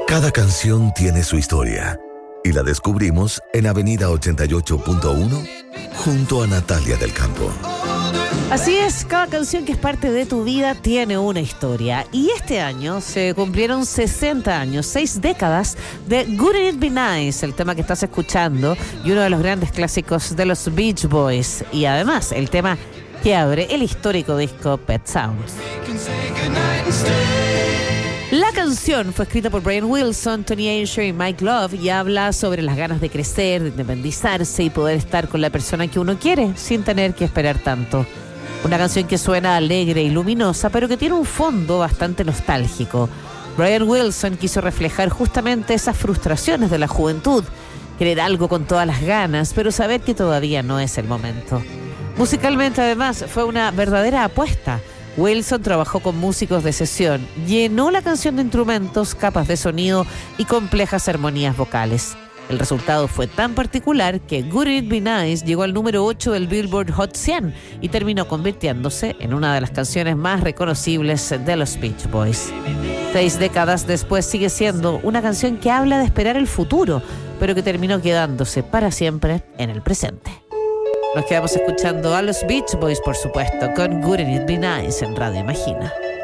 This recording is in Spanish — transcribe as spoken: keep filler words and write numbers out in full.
Cada canción tiene su historia y la descubrimos en Avenida ochenta y ocho punto uno junto a Natalia del Campo. Así es, cada canción que es parte de tu vida tiene una historia. Y este año se cumplieron sesenta años, seis décadas de Wouldn't It Be Nice, el tema que estás escuchando, y uno de los grandes clásicos de los Beach Boys. Y además, el tema que abre el histórico disco Pet Sounds. La canción fue escrita por Brian Wilson, Tony Asher y Mike Love y habla sobre las ganas de crecer, de independizarse y poder estar con la persona que uno quiere sin tener que esperar tanto. Una canción que suena alegre y luminosa, pero que tiene un fondo bastante nostálgico. Brian Wilson quiso reflejar justamente esas frustraciones de la juventud, querer algo con todas las ganas, pero saber que todavía no es el momento. Musicalmente, además, fue una verdadera apuesta. Wilson trabajó con músicos de sesión, llenó la canción de instrumentos, capas de sonido y complejas armonías vocales. El resultado fue tan particular que Wouldn't It Be Nice llegó al número ocho del Billboard Hot cien y terminó convirtiéndose en una de las canciones más reconocibles de los Beach Boys. Seis décadas después sigue siendo una canción que habla de esperar el futuro, pero que terminó quedándose para siempre en el presente. Nos quedamos escuchando a los Beach Boys, por supuesto, con Wouldn't It Be Nice en Radio Imagina.